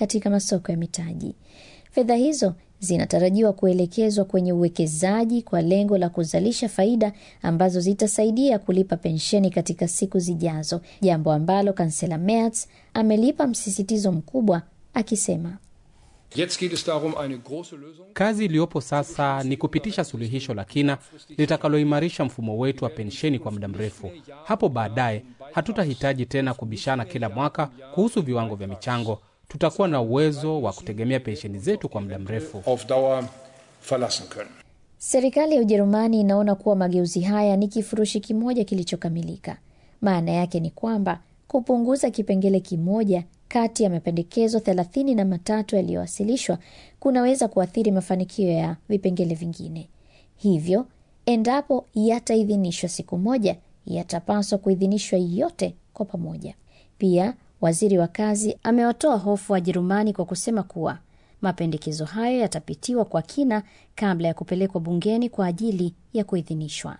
katika masoko ya mitaji. Fedha hizo zinatarajiwa kuelekezwa kwenye uwekezaji kwa lengo la kuzalisha faida ambazo zitasaidia kulipa pensheni katika siku zijazo, jambo ambalo Kansela Merz amelipa msisitizo mkubwa akisema, kazi iliyopo sasa ni kupitisha suluhisho la kina litakaloimarisha mfumo wetu wa pensheni kwa muda mrefu. Hapo baadaye hatutahitaji tena kubishana kila mwaka kuhusu viwango vya michango. Tutakuwa na uwezo wa kutegemea pensheni zetu kwa muda mrefu. Serikali ya Ujerumani inaona kuwa mageuzi haya ni kifurushi kimoja kilichokamilika. Maana yake ni kwamba kupunguza kipengele kimoja kati ya mapendekezo 33 yaliyowasilishwa kunaweza kuathiri mafanikio ya vipengele vingine. Hivyo, endapo yataidhinishwa siku moja, yatapaswa kuidhinishwa yote kwa pamoja. Pia, waziri wa kazi amewatoa hofu wa Jerumani kwa kusema kuwa mapendekezo hayo yatapitiwa kwa kina kabla ya kupelekwa bungeni kwa ajili ya kuidhinishwa.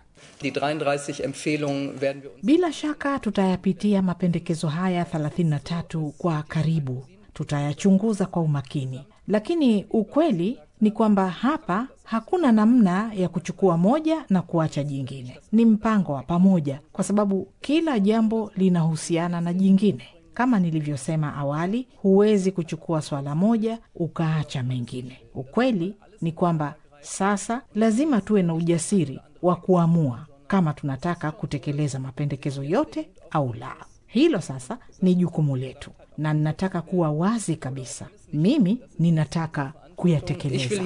Bila shaka tutayapitia mapendekezo haya 33 kwa karibu. Tutayachunguza kwa umakini. Lakini ukweli ni kwamba hapa hakuna namna ya kuchukua moja na kuacha jingine. Ni mpango wa pamoja kwa sababu kila jambo linahusiana na jingine. Kama nilivyosema awali, huwezi kuchukua swala moja ukaacha mengine. Ukweli ni kwamba sasa lazima tuwe na ujasiri wa kuamua kama tunataka kutekeleza mapendekezo yote au la. Hilo sasa ni jukumu letu, na ninataka kuwa wazi kabisa. Mimi ninataka kuyatekeleza.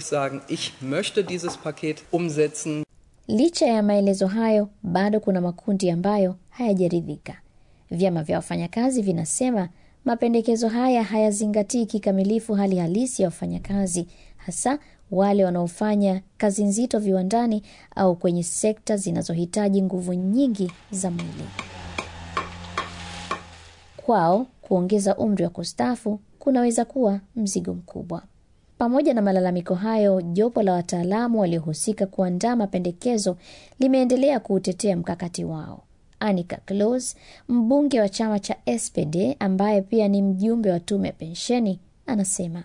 Licha ya maelezo hayo, bado kuna makundi ambayo hayajaridhika. Vyama vya wafanyakazi vinasema mapendekezo haya hayazingatii kikamilifu hali halisi ya wafanyakazi, hasa wale wanaofanya kazi nzito viwandani au kwenye sekta zinazohitaji nguvu nyingi za mwili. Kwao, kuongeza umri wa kustaafu kunaweza kuwa mzigo mkubwa. Pamoja na malalamiko hayo, jopo la wataalamu waliohusika kuandaa mapendekezo limeendelea kuutetea mkakati wao. Annika Kloos, mbunge wa chama cha SPD ambaye pia ni mjumbe wa tume ya pensheni, anasema,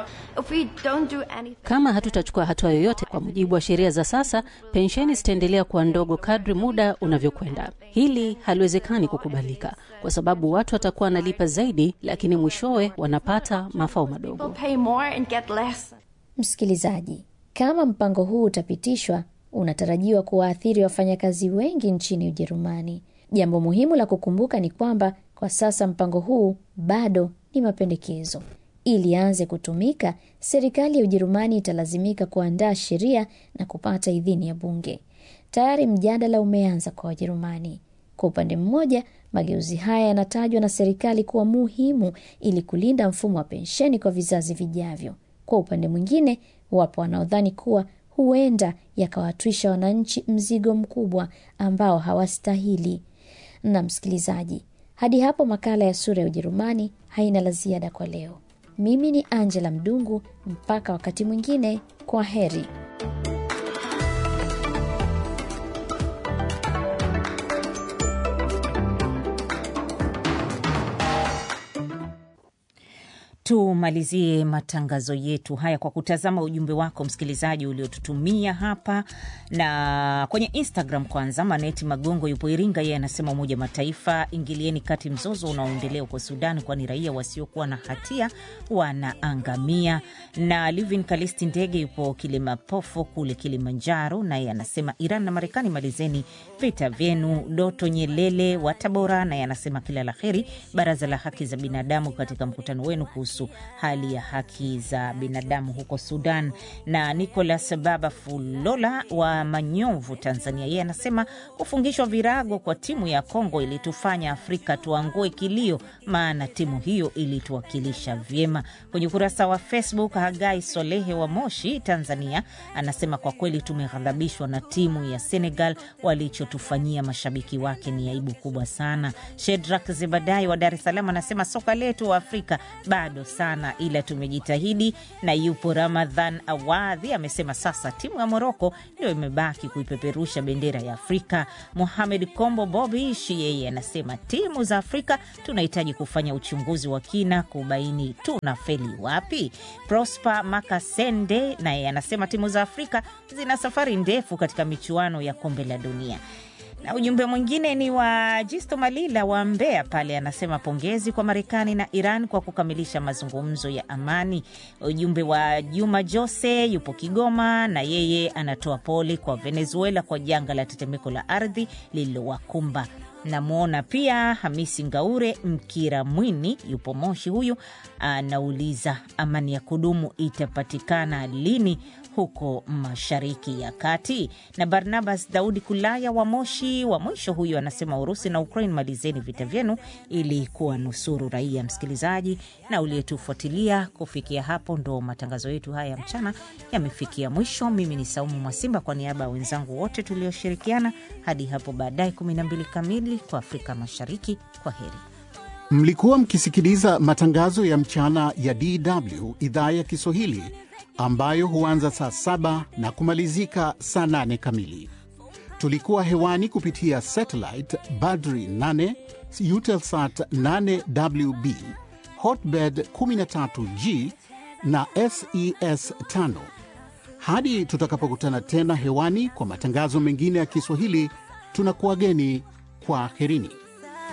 kama hatutachukua hatua yoyote kwa mujibu wa sheria za sasa, pensheni zitaendelea kuwa ndogo kadri muda unavyokwenda. Hili haliwezekani kukubalika kwa sababu watu watakuwa wanalipa zaidi, lakini mwishowe wanapata mafao madogo. Msikilizaji, kama mpango huu utapitishwa, unatarajiwa kuwaathiri wafanyakazi wengi nchini Ujerumani. Jambo muhimu la kukumbuka ni kwamba kwa sasa mpango huu bado ni mapendekezo. Ili aanze kutumika, serikali ya Ujerumani italazimika kuandaa sheria na kupata idhini ya bunge. Tayari mjadala umeanza kwa Wajerumani. Kwa upande mmoja, mageuzi haya yanatajwa na serikali kuwa muhimu ili kulinda mfumo wa pensheni kwa vizazi vijavyo. Kwa upande mwingine, wapo wanaodhani kuwa huenda yakawatwisha wananchi mzigo mkubwa ambao hawastahili. Na msikilizaji, hadi hapo makala ya Sura ya Ujerumani haina la ziada kwa leo. Mimi ni Angela Mdungu, mpaka wakati mwingine, kwa heri. Tumalizie matangazo yetu haya kwa kutazama ujumbe wako msikilizaji uliotutumia hapa na kwenye Instagram. Kwanza, Maneti Magongo yupo Iringa, yeye anasema Umoja Mataifa, ingilieni kati mzozo unaoendelea huko Sudan, kwani raia wasiokuwa na hatia wanaangamia. Na Livin Kalisti Ndege yupo Kilimapofo kule Kilimanjaro, na yeye anasema Iran na Marekani, malizeni vita vyenu. Doto Nyelele wa Tabora, na yeye anasema kila laheri Baraza la Haki za Binadamu katika mkutano wenu kuhusu hali ya haki za binadamu huko Sudan. Na Nicholas Baba Fulola wa Manyovu, Tanzania, yeye anasema kufungishwa virago kwa timu ya Kongo ilitufanya Afrika tuangue kilio, maana timu hiyo ilituwakilisha vyema. Kwenye ukurasa wa Facebook, Hagai Solehe wa Moshi, Tanzania, anasema kwa kweli tumeghadhabishwa na timu ya Senegal, walichotufanyia mashabiki wake ni aibu kubwa sana. Shedrack Zebadai wa Dar es Salaam anasema soka letu wa Afrika bado bado sana, ila tumejitahidi. Na yupo Ramadhan Awadhi amesema sasa timu ya Moroko ndio imebaki kuipeperusha bendera ya Afrika. Mohamed Kombo Bobish yeye anasema timu za Afrika tunahitaji kufanya uchunguzi wa kina kubaini tunafeli wapi. Prosper Makasende naye anasema timu za Afrika zina safari ndefu katika michuano ya kombe la dunia. Na ujumbe mwingine ni wa Jisto Malila wa Mbeya pale, anasema pongezi kwa Marekani na Iran kwa kukamilisha mazungumzo ya amani. Ujumbe wa Juma Jose yupo Kigoma na yeye anatoa pole kwa Venezuela kwa janga la tetemeko la ardhi lililowakumba. Namuona pia Hamisi Ngaure Mkira Mwini yupo Moshi, huyu anauliza amani ya kudumu itapatikana lini huko Mashariki ya Kati. Na Barnabas Daudi Kulaya wa Moshi wa mwisho, huyu anasema Urusi na Ukraine malizeni vita vyenu ili kuwa nusuru raia. Msikilizaji na uliyetufuatilia kufikia hapo, ndo matangazo yetu haya mchana yamefikia mwisho. Mimi ni Saumu Mwasimba kwa niaba ya wenzangu wote tulioshirikiana hadi hapo baadaye 12 kamili kwa Afrika Mashariki. Kwa heri. Mlikuwa mkisikiliza matangazo ya mchana ya DW idhaa ya Kiswahili ambayo huanza saa 7 na kumalizika saa 8 kamili. Tulikuwa hewani kupitia satellite Badri 8, Eutelsat 8WB, Hotbird 13G na SES 5. Hadi tutakapokutana tena hewani kwa matangazo mengine ya Kiswahili, tunakuageni kwa herini.